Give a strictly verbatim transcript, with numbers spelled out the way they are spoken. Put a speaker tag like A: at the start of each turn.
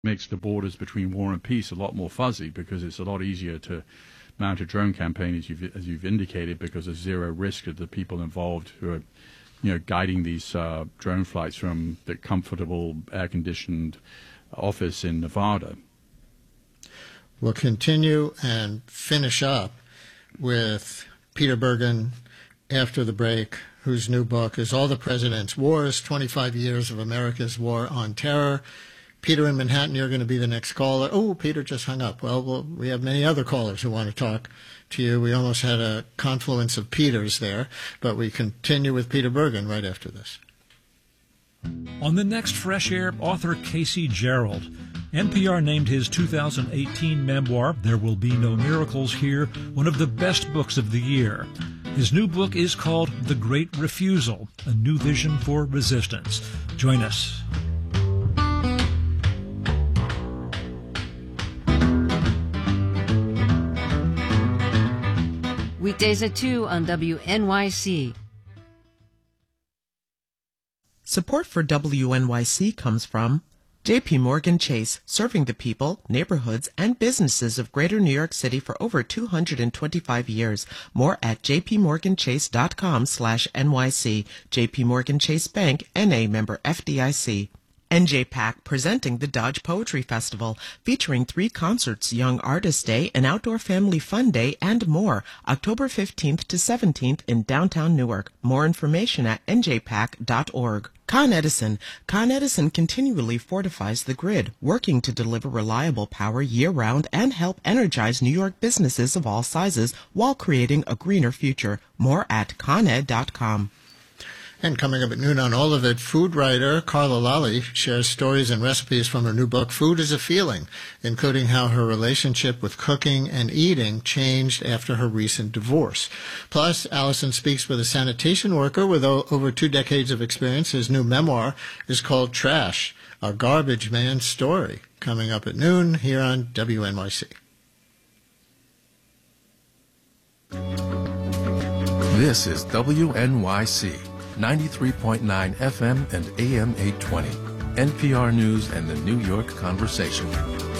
A: makes the borders between war and peace a lot more fuzzy, because it's a lot easier to mount a drone campaign, as you've, as you've indicated, because there's zero risk of the people involved who are, you know, guiding these uh, drone flights from the comfortable, air-conditioned office in Nevada.
B: We'll continue and finish up with Peter Bergen after the break, whose new book is All the President's Wars, twenty-five years of America's War on Terror. Peter in Manhattan, you're going to be the next caller. Oh, Peter just hung up. Well, well, we have many other callers who want to talk to you. We almost had a confluence of Peters there, but we continue with Peter Bergen right after this.
C: On the next Fresh Air, author Casey Gerald. N P R named his two thousand eighteen memoir, There Will Be No Miracles Here, one of the best books of the year. His new book is called The Great Refusal, A New Vision for Resistance. Join us.
D: Weekdays at two on W N Y C.
E: Support for W N Y C comes from J P Morgan Chase, serving the people, neighborhoods, and businesses of Greater New York City for over two hundred twenty-five years. More at jpmorganchase.com slash NYC. J P Morgan Chase Bank, N A member F D I C. N J PAC presenting the Dodge Poetry Festival, featuring three concerts, Young Artist Day, an outdoor family fun day, and more, October fifteenth to seventeenth in downtown Newark. More information at n j pac dot org. Con Edison. Con Edison continually fortifies the grid, working to deliver reliable power year-round and help energize New York businesses of all sizes while creating a greener future. More at con ed dot com.
B: And coming up at noon on All of It, food writer Carla Lalli shares stories and recipes from her new book, Food is a Feeling, including how her relationship with cooking and eating changed after her recent divorce. Plus, Allison speaks with a sanitation worker with o- over two decades of experience. His new memoir is called Trash, A Garbage Man's Story. Coming up at noon here on W N Y C.
F: This is W N Y C. ninety-three point nine F M and A M eight twenty. N P R News and the New York Conversation.